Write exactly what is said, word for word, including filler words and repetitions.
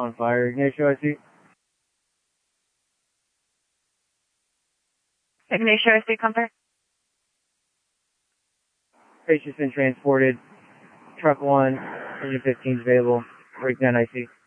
On fire. Ignition I C. Ignition I C, Comfort. Patient's been transported. Truck one, engine fifteen is available. Breakdown I C.